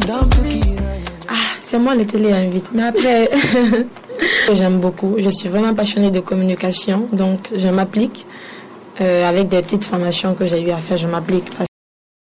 C'est moi les télé-invites. Mais après, j'aime beaucoup. Je suis vraiment passionnée de communication. Donc, je m'applique avec des petites formations que j'ai eu à faire. Je m'applique